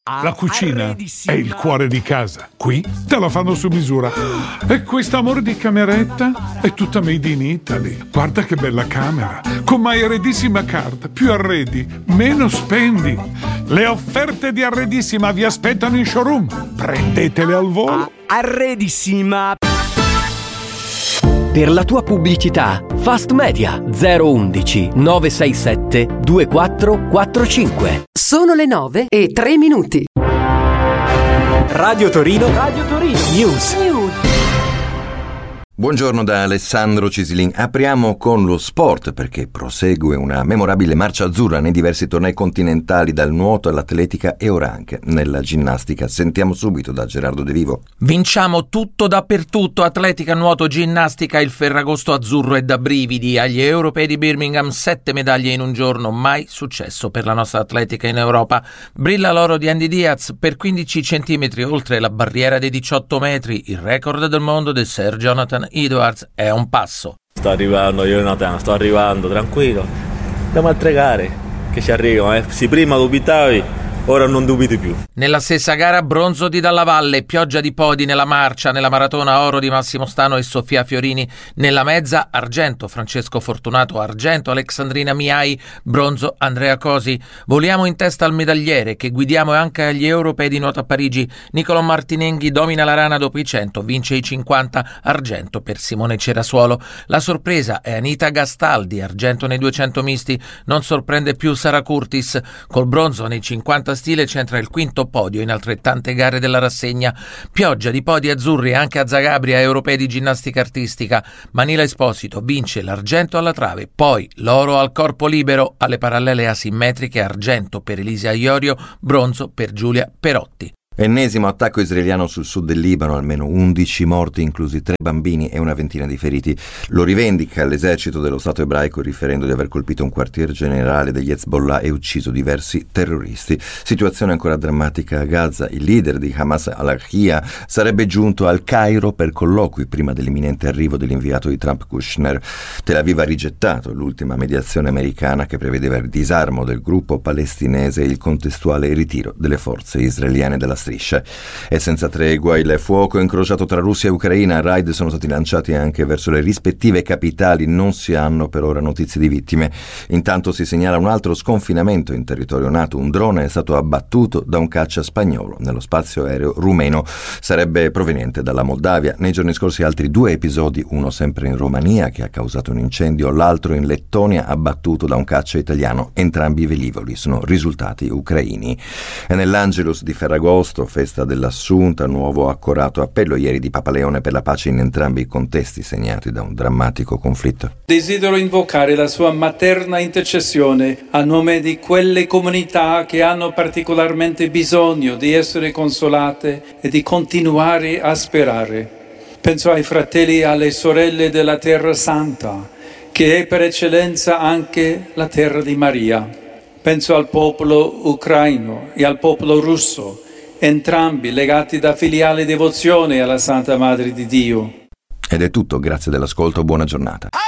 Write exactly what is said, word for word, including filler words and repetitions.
La cucina è il cuore di casa. Qui te la fanno su misura. E quest'amore di cameretta è tutta made in Italy. Guarda che bella camera. Con My Arredissima Card. Più arredi, meno spendi. Le offerte di Arredissima vi aspettano in showroom. Prendetele al volo. Arredissima. Per la tua pubblicità, Fast Media zero undici nove sei sette due quattro quattro cinque. Sono le nove e tre minuti. Radio Torino, Radio Torino News. News. Buongiorno da Alessandro Cisilin. Apriamo con lo sport perché prosegue una memorabile marcia azzurra nei diversi tornei continentali, dal nuoto all'atletica e ora anche nella ginnastica. Sentiamo subito da Gerardo De Vivo. Vinciamo tutto dappertutto, atletica, nuoto, ginnastica, il Ferragosto azzurro è da brividi. Agli europei di Birmingham sette medaglie in un giorno, mai successo per la nostra atletica in Europa. Brilla l'oro di Andy Diaz per quindici centimetri oltre la barriera dei diciotto metri, il record del mondo del Sir Jonathan Edwards è a un passo. Sto arrivando, Jonathan, sto arrivando, tranquillo. Andiamo altre gare che ci arrivano, eh. Se prima dubitavi, ora non dubiti più. Nella stessa gara bronzo di Dalla Valle, pioggia di podi nella marcia, nella maratona oro di Massimo Stano e Sofia Fiorini, nella mezza argento Francesco Fortunato, argento Alexandrina Miai, bronzo Andrea Cosi. Voliamo in testa al medagliere che guidiamo anche agli europei di nuoto a Parigi. Nicolò Martinenghi domina la rana dopo i cento, vince i cinquanta, argento per Simone Cerasuolo. La sorpresa è Anita Gastaldi, argento nei duecento misti, non sorprende più Sara Curtis, col bronzo nei cinquanta stile centra il quinto podio in altrettante gare della rassegna. Pioggia di podi azzurri anche a Zagabria, europei di ginnastica artistica. Manila Esposito vince l'argento alla trave, poi l'oro al corpo libero, alle parallele asimmetriche, argento per Elisa Iorio, bronzo per Giulia Perotti. Ennesimo attacco israeliano sul sud del Libano, almeno undici morti, inclusi tre bambini e una ventina di feriti. Lo rivendica l'esercito dello Stato ebraico, riferendo di aver colpito un quartier generale degli Hezbollah e ucciso diversi terroristi. Situazione ancora drammatica a Gaza. Il leader di Hamas al-Ahia sarebbe giunto al Cairo per colloqui prima dell'imminente arrivo dell'inviato di Trump Kushner. Tel Aviv ha rigettato l'ultima mediazione americana che prevedeva il disarmo del gruppo palestinese e il contestuale ritiro delle forze israeliane dalla striscia. E senza tregua il fuoco incrociato tra Russia e Ucraina. Raid sono stati lanciati anche verso le rispettive capitali. Non si hanno per ora notizie di vittime. Intanto si segnala un altro sconfinamento in territorio NATO. Un drone è stato abbattuto da un caccia spagnolo nello spazio aereo rumeno. Sarebbe proveniente dalla Moldavia. Nei giorni scorsi altri due episodi, uno sempre in Romania che ha causato un incendio, l'altro in Lettonia abbattuto da un caccia italiano. Entrambi i velivoli sono risultati ucraini. E nell'Angelus di Ferragosto, festa dell'Assunta, nuovo accorato appello ieri di Papa Leone per la pace in entrambi i contesti segnati da un drammatico conflitto. Desidero invocare la sua materna intercessione a nome di quelle comunità che hanno particolarmente bisogno di essere consolate e di continuare a sperare. Penso ai fratelli e alle sorelle della Terra Santa, che è per eccellenza anche la terra di Maria. Penso al popolo ucraino e al popolo russo, entrambi legati da filiale devozione alla Santa Madre di Dio. Ed è tutto, grazie dell'ascolto, buona giornata.